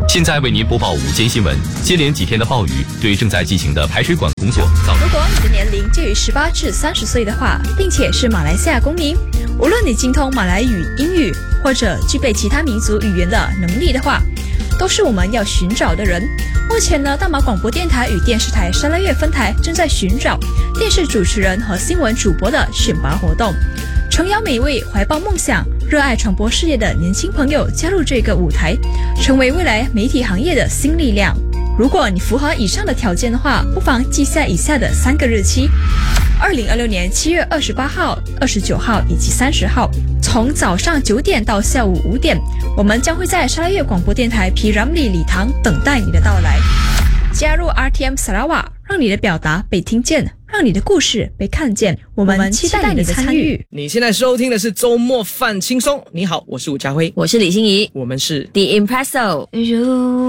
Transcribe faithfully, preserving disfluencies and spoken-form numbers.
现在为您播报午间新闻。接连几天的暴雨对正在进行的排水管工作造成。 如果你的年龄介于十八至三十岁的话，并且是马来西亚公民，无论你精通马来语、英语，或者具备其他民族语言的能力的话，都是我们要寻找的人。目前呢，大马广播电台与电视台沙拉越分台正在寻找电视主持人和新闻主播的选拔活动，诚邀每位怀抱梦想、热爱传播事业的年轻朋友加入这个舞台，成为未来媒体行业的新力量。如果你符合以上的条件的话，不妨记下以下的三个日期：二零二六年七月二十八号、二十九号以及三十号，从早上九点到下午五点，我们将会在沙拉越广播电台 P Ramlee 礼堂等待你的到来。加入 R T M Sarawak， 让你的表达被听见，让你的故事被看见。我们期待你的参与。 你现在收听的是周末饭轻松。你好，我是吴家辉， 我是李欣怡， 我们是 The Impresso。